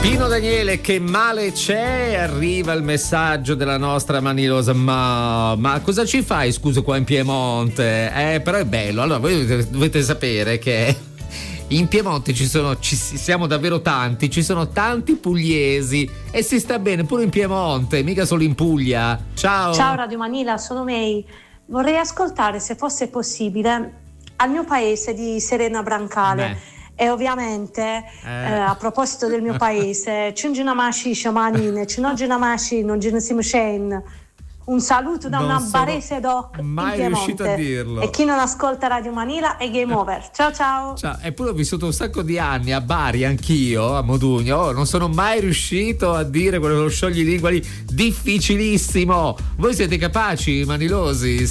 Pino Daniele, che male c'è? Arriva il messaggio della nostra Manilosa. Ma cosa ci fai, scusa, qua in Piemonte? Però è bello. Allora, voi dovete sapere che in Piemonte siamo davvero tanti, ci sono tanti pugliesi e si sta bene pure in Piemonte, mica solo in Puglia. Ciao. Ciao Radio Manila, sono May. Vorrei ascoltare, se fosse possibile, Al mio paese di Serena Brancale. E ovviamente a proposito del mio paese, un saluto da una barese doc mai in riuscito a dirlo. E chi non ascolta Radio Manila è game over. Ciao ciao. Eppure ho vissuto un sacco di anni a Bari, anch'io a Modugno. Non sono mai riuscito a dire quello scioglilingua lì difficilissimo. Voi siete capaci, manilosi?